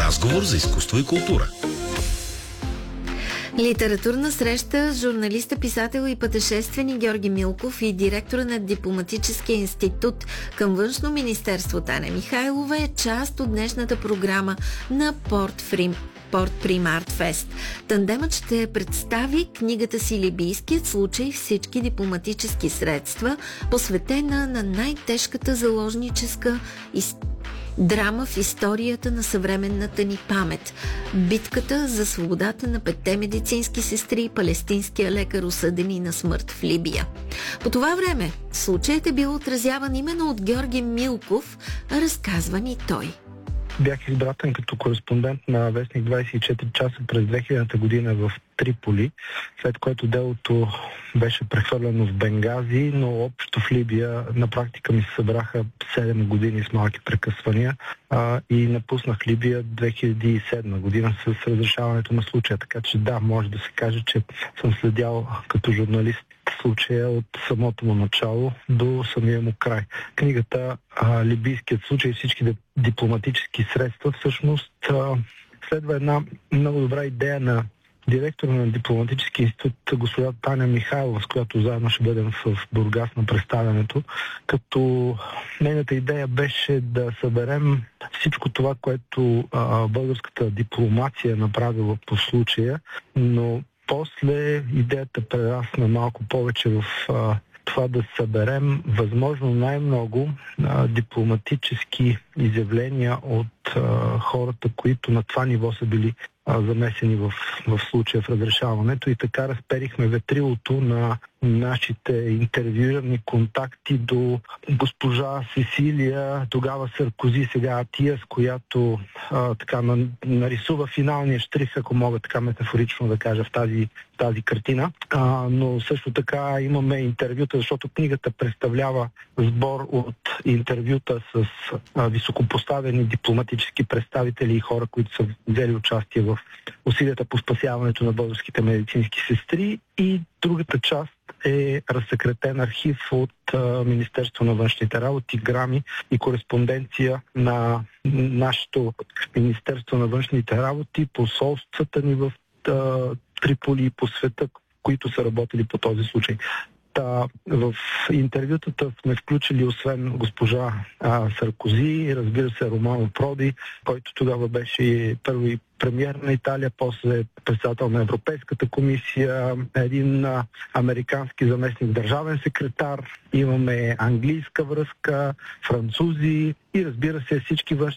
Разговор за изкуство и култура. Литературна среща с журналиста, писател и пътешественик Георги Милков и директора на Дипломатическия институт към Външно министерство Таня Михайлова е част от днешната програма на Портприм Арт Фест. Тандемът ще представи книгата си "Либийският случай. Всички дипломатически средства", посветена на най-тежката заложническа драма в историята на съвременната ни памет. Битката за свободата на 5 медицински сестри и палестинския лекар, осъдени на смърт в Либия. По това време случаят е бил отразяван именно от Георги Милков, разказва ни той. Бях избратен като кореспондент на вестник 24 часа през 2000 година в Триполи, след което делото беше прехвърлено в Бенгази, но общо в Либия на практика ми се събраха 7 години с малки прекъсвания и напуснах Либия 2007 година с разрешаването на случая. Така че да, може да се каже, че съм следял като журналист случая от самото му начало до самия му край. Книгата "Либийският случай. Всички дипломатически средства" всъщност следва една много добра идея на директора на Дипломатически институт госпожа Таня Михайлова, с която заедно ще бъдем в Бургас на представянето, като нейната идея беше да съберем всичко това, което българската дипломация е направила по случая, но после идеята прерасна малко повече в това да съберем възможно най-много дипломатически изявления от хората, които на това ниво са били замесени в случая в разрешаването, и така разперихме ветрилото на нашите интервюирани контакти до госпожа Сесилия, тогава Саркози, сега Атиас, която така нарисува финалния штрих, ако мога така метафорично да кажа, в тази картина. Но също така имаме интервюта, защото книгата представлява сбор от интервюта с високопоставени дипломатически представители и хора, които са взели участие в усилията по спасяването на българските медицински сестри, и другата част е разсекретен архив от Министерство на външните работи, грами и кореспонденция на нашето Министерство на външните работи, посолствата ни в Триполи и по света, които са работили по този случай. В интервютата сме включили освен госпожа Саркози, разбира се, Романо Проди, който тогава беше първи премиер на Италия, после председател на Европейската комисия, един американски заместник държавен секретар, имаме английска връзка, французи и разбира се всички